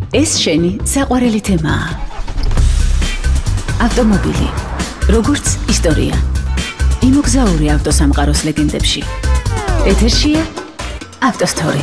ეს შენი საყვარელი თემაა. ავტომობილი, როგორც ისტორია. იმოგზაური ავტოსამყაროს ლეგენდებში. ეთერშია ავტოსტორი.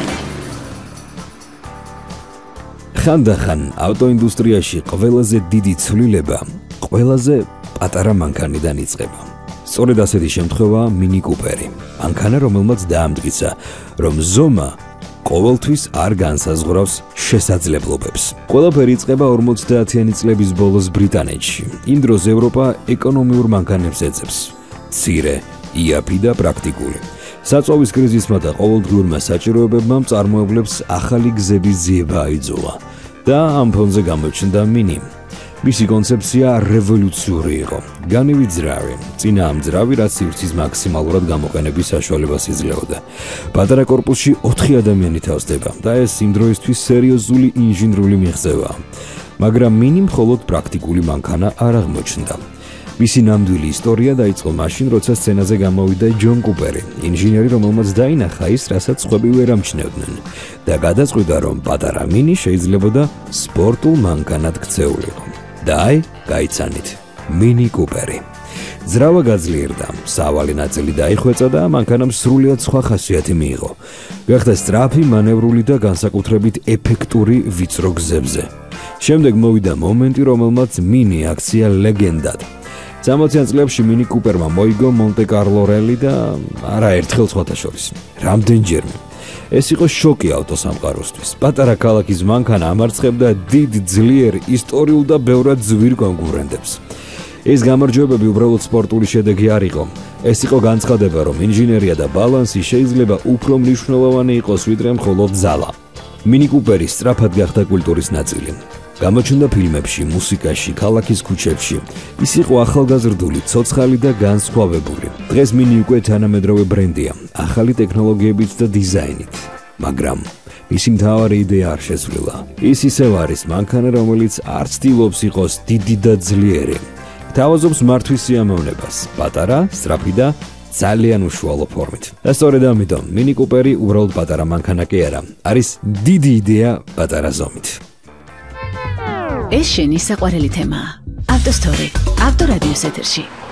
ხანდახან ავტოინდუსტრიაში ყველაზე დიდი ცვლილება ყველაზე პატარა მანქანიდან იწყება. სწორედ ასეთი შემთხვევაა მინი კუპერი. მანქანა, რომელმაც დაამტკიცა, რომ ზომა ყოველთვის არ განსაზღვრავს შესაძლებლობებს. ყველაფერი იწყება 50-იანი წლების ბოლოს ბრიტანეთში. იმ დროს ევროპა ეკონომიურ მანქანებს ეძებს. მცირე, იაფი და პრაქტიკული. საწვავის კრიზისმა და ყოველდღიურმა საჭიროებებმა მწარმოებლებს ახალი გზების ძიება აიძულა და ამ ფონზე გამოჩნდა მინი. მისი კონცეფცია რევოლუციური იყო. განივი ძრავი, წინა ამ ძრავი, რაც სივრცის მაქსიმალურად გამოყენების საშუალებას იძლეოდა. პატარა კორპუსში 4 ადამიანი თავსდება და ეს იმ დროისთვის სერიოზული ინჟინრული მიღწევაა. მაგრამ მინი მხოლოდ პრაქტიკული მანქანა არ აღმოჩნდა. მისი ნამდვილი ისტორია დაიწყო მაშინ, როცა სცენაზე გამოვიდა ჯონ კუპერი, ინჟინერი, რომელმაც დაინახა ის, რასაც სხვები ვერ ამჩნევდნენ და გადაწყვიტა, რომ პატარა მინი შეიძლებოდა სპორტულ მანქანად ქცეულიყო. და აი, გაიცანით, მინი კუპერი. ძრავა გაძლიერდა, სავალი ნაწილი დაიხვეწა და მანქანამ სრულიად სხვა ხასიათი მიიღო. გახდა სწრაფი, მანევრული და განსაკუთრებით ეფექტური ვიწრო გზებზე. შემდეგ მოვიდა მომენტი, რომელმაც მინი აქცია ლეგენდად. 60-იან წლებში მინი კუპერმა მოიგო მონტე-კარლო რალი და არაერთხელ სხვათა შორის. რამდენჯერმე. ეს იყო შოკი ავტოსამყაროსთვის. პატარა ქალაქის მანქანა ამარცხებდა დიდ, ძლიერ, ისტორიულ და ბევრად ძვირ კონკურენტებს. ეს გამარჯვებები უბრალოდ სპორტული შედეგი არ იყო. ეს იყო განცხადება, რომ ინჟინერია და ბალანსი შეიძლება უფრო მნიშვნელოვანი იყოს, ვიდრე მხოლოდ ძალა. მინი კუპერი სწრაფად გახდა კულტურის ნაწილი. გამოჩნდა ფილმებში, მუსიკაში, ქალაქის ქუჩებში. ის იყო ახალგაზრდული, ცოცხალი და განსხვავებული. დღეს მინი უკვე თანამედროვე ბრენდია, ახალი ტექნოლოგიებით და დიზაინით. მაგრამ მისი მთავარი იდეა არ შეცვლილა. ის ისევ არის მანქანა, რომელიც არ ცდილობს იყოს დიდი და ძლიერი. თავაზობს მართვის სიამოვნებას, პატარა, სწრაფი და ძალიან უშუალო ფორმით. და სწორედ ამიტომ მინი კუპერი უბრალოდ პატარა მანქანა კი არა, არის დიდი იდეა პატარა ზომით. ეს შენი საყვარელი თემაა. ავტოსტორი, ავტორადიოს ეთერში.